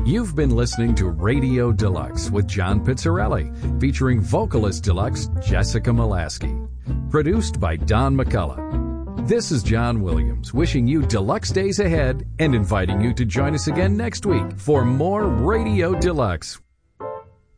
You've been listening to Radio Deluxe with John Pizzarelli, featuring vocalist deluxe Jessica Molaski. Produced by Don McCullough. This is John Williams, wishing you deluxe days ahead and inviting you to join us again next week for more Radio Deluxe